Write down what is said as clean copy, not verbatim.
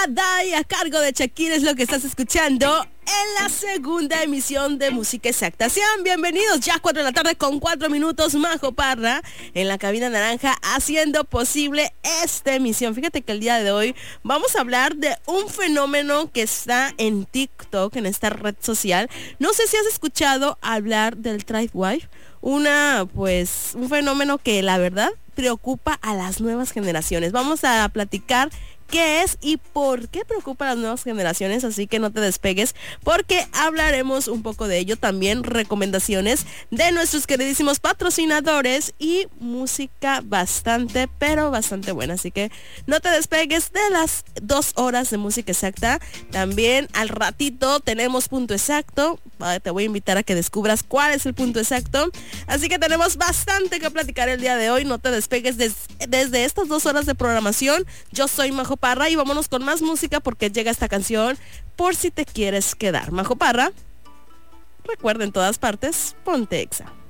Die a cargo de Shakira es lo que estás escuchando en la segunda emisión de Música Exacta. Sean bienvenidos, ya 4 de la tarde con 4 minutos, Majo Parra en la cabina naranja haciendo posible esta emisión. Fíjate que el día de hoy vamos a hablar de un fenómeno que está en TikTok, en esta red social. No sé si has escuchado hablar del Tradwife, un fenómeno que la verdad preocupa a las nuevas generaciones. Vamos a platicar qué es y por qué preocupa a las nuevas generaciones, así que no te despegues porque hablaremos un poco de ello, también recomendaciones de nuestros queridísimos patrocinadores y música bastante, pero bastante buena, así que no te despegues de las 2 horas de Música Exacta. También al ratito tenemos Punto Exacto, te voy a invitar a que descubras cuál es el punto exacto, así que tenemos bastante que platicar el día de hoy. No te despegues desde estas 2 horas de programación. Yo soy Majo Parra y vámonos con más música porque llega esta canción Por si te quieres quedar. Majo Parra, recuerda, en todas partes, ponte Exa.